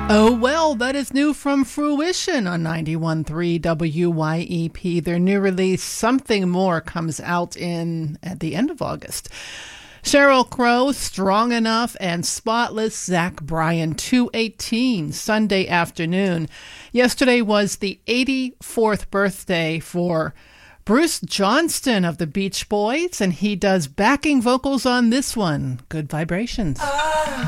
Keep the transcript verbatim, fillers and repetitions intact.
Oh, well, that is new from Fruition on ninety-one point three W Y E P. Their new release, Something More, comes out in at the end of August. Sheryl Crow, Strong Enough, and Spotless, Zach Bryan, two eighteen, Sunday afternoon. Yesterday was the eighty-fourth birthday for Bruce Johnston of the Beach Boys, and he does backing vocals on this one. Good vibrations. Ah.